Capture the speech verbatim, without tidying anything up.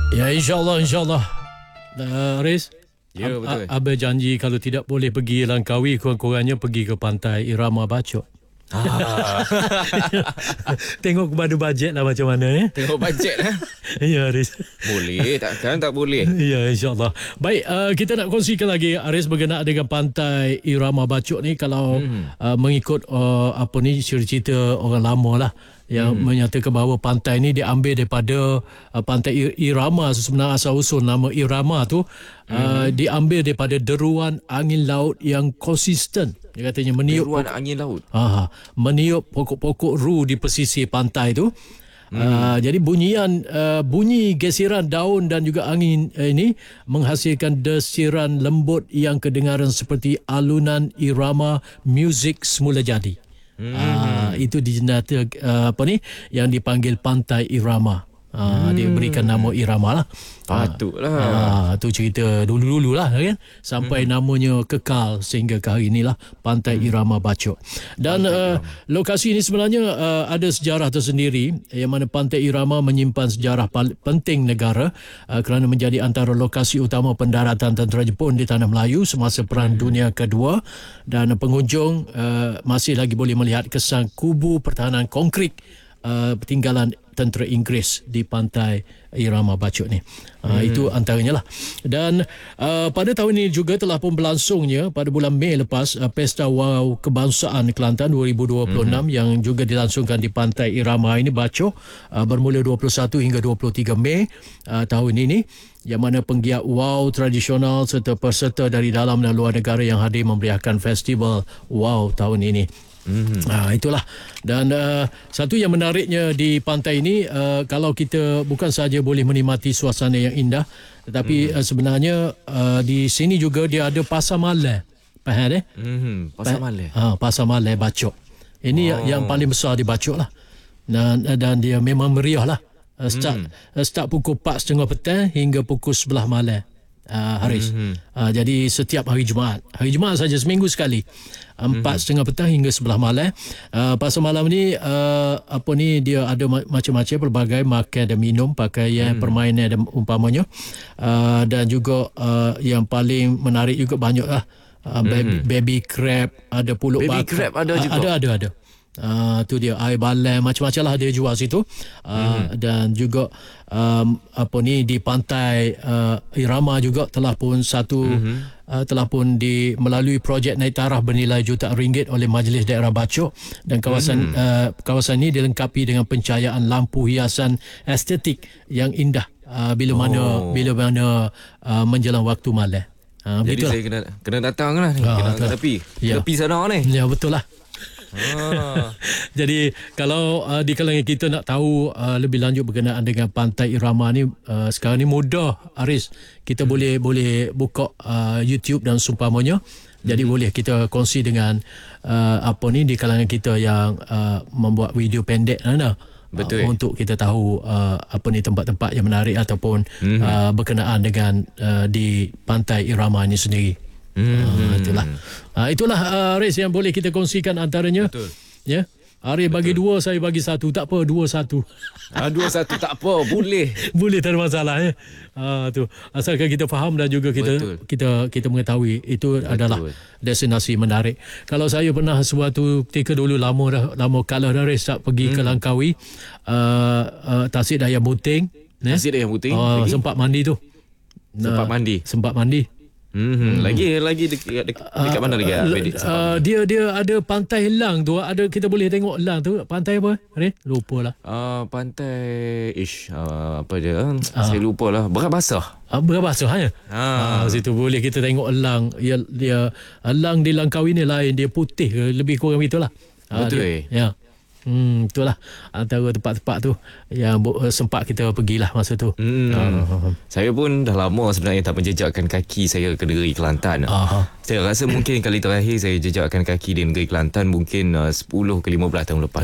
Ya, insyaAllah, insyaAllah. Uh, Riz, ya, Ab- betul. Abah janji kalau tidak boleh pergi Langkawi, kurang-kurangnya pergi ke pantai Irama Bacok. Ah. Tengok kepada bajet lah macam mana eh. Tengok bajet lah. Ya, Riz. Boleh, takkan tak boleh. Ya, insyaAllah. Baik, uh, kita nak kongsikan lagi, Aris, berkenaan dengan pantai Irama Bacok ni. Kalau hmm. uh, mengikut uh, apa ni cerita orang lama lah, yang hmm. menyatakan bahawa pantai ni diambil daripada uh, pantai Irama. Sebenarnya asal usul nama Irama tu hmm. uh, diambil daripada deruan angin laut yang konsisten. Dia katanya meniup deruan angin laut. Ah, meniup pokok-pokok ru di pesisir pantai tu. Hmm. Uh, jadi bunyian uh, bunyi gesiran daun dan juga angin uh, ini menghasilkan desiran lembut yang kedengaran seperti alunan irama muzik semula jadi. Hmm. Uh, itu dijenata uh, apa ni yang dipanggil pantai Irama. Uh, hmm. Dia berikan nama Irama lah. Patutlah. Ah, tu cerita dulu-dulu lah kan. Sampai hmm. namanya kekal sehingga ke hari inilah Pantai Irama Bacok. Dan uh, lokasi ini sebenarnya uh, ada sejarah tersendiri, yang mana Pantai Irama menyimpan sejarah penting negara uh, kerana menjadi antara lokasi utama pendaratan tentera Jepun di Tanah Melayu semasa Perang hmm. Dunia Kedua, dan pengunjung uh, masih lagi boleh melihat kesan kubu pertahanan konkrit uh, peninggalan tentera Inggeris di Pantai Irama Bacok ni. Uh, hmm. Itu antaranya lah. Dan uh, pada tahun ini juga telah pun berlangsungnya pada bulan Mei lepas uh, Pesta Wow Kebangsaan Kelantan dua ribu dua puluh enam hmm. yang juga dilangsungkan di Pantai Irama ini Bacok uh, bermula dua puluh satu hingga dua puluh tiga Mei uh, tahun ini, yang mana penggiat wow tradisional serta peserta dari dalam dan luar negara yang hadir memeriahkan festival wow tahun ini. Mm-hmm. Ha, itulah. Dan uh, satu yang menariknya di pantai ini, uh, kalau kita bukan saja boleh menikmati suasana yang indah, tetapi mm-hmm. uh, sebenarnya uh, di sini juga dia ada pasar malai. Faham eh? Mm-hmm. Pasar malai. Ha, pasar malai Bacok. Ini oh. yang paling besar di Bacok lah. Dan, dan dia memang meriah lah. Uh, start, mm. uh, start pukul empat tiga puluh petang hingga pukul sebelas malam. Uh, Haris. Mm-hmm. Uh, jadi setiap hari Jumaat. Hari Jumaat saja, seminggu sekali. Empat setengah mm-hmm. petang hingga sebelah malam. Uh, pasar malam ni uh, apa ni dia ada macam-macam pelbagai makan dan minum, pakaian, mm. permainan dan umpamanya. Uh, dan juga uh, yang paling menarik juga banyak lah. Uh, mm-hmm. baby, baby crab, ada pulut baby bakar. Crab ada juga. Uh, ada ada ada. Uh, tu dia air balai macam-macam lah dia jual situ. Uh, mm-hmm. Dan juga um, apa ni di pantai uh, Irama juga telah pun satu mm-hmm. uh, telah pun di melalui projek naik taraf bernilai jutaan ringgit oleh Majlis Daerah Bacok, dan kawasan mm-hmm. uh, kawasan ini dilengkapi dengan pencahayaan lampu hiasan estetik yang indah uh, bila oh. mana bila mana uh, menjelang waktu malam. Uh, Jadi saya kena kena datang lah ni, uh, kena ke tepi. Ya. Tepi sana ni. Ya, betul lah. Ah. Jadi kalau uh, di kalangan kita nak tahu uh, lebih lanjut berkenaan dengan Pantai Irama ni, uh, sekarang ni mudah, Aris. Kita hmm. boleh boleh buka uh, YouTube dan seumpamanya. Jadi hmm. boleh kita kongsi dengan uh, apa ni di kalangan kita yang uh, membuat video pendek mana. Betul. Uh, untuk kita tahu uh, apa ni tempat-tempat yang menarik ataupun hmm. uh, berkenaan dengan uh, di Pantai Irama ni sendiri. Hmm. Uh, itulah uh, itulah uh, Riz yang boleh kita kongsikan antaranya. Betul. Ya. Ari bagi dua, saya bagi satu. Tak apa, dua satu. Ah, dua satu tak apa, boleh. Boleh, tak ada masalah ya. Ah, tu. Asalkan kita faham dan juga kita Betul. kita kita mengetahui itu Betul. adalah destinasi menarik. Kalau saya pernah suatu ketika dulu lama dah lama kala dah Riz tak pergi hmm. ke Langkawi, uh, uh, Tasik Dayang Buting, Tasik Dayang Buting. Uh, sempat mandi tu. Sempat mandi. Sempat mandi. Hmm. Lagi lagi dekat, dekat, dekat mana lagi? Uh, uh, dia dia ada pantai Elang tu. Ada, kita boleh tengok Elang tu. Pantai apa? Lupa lah. Uh, pantai ish uh, apa dia? Uh. Saya lupa lah. Berat basah. Uh, berat basah ya. Ah. Uh, situ boleh kita tengok Elang. Dia, dia Elang di Langkawi ni lain, dia putih ke, lebih kurang gitulah. Uh, Betul. Dia, ya. Hmm, itulah antara tempat-tempat tu yang uh, sempat kita pergilah masa tu. Hmm. Uh, saya pun dah lama sebenarnya tak menjejakkan kaki saya ke negeri Kelantan. Uh, saya rasa mungkin kali terakhir saya jejakkan kaki di negeri Kelantan mungkin uh, sepuluh ke lima belas tahun lepas.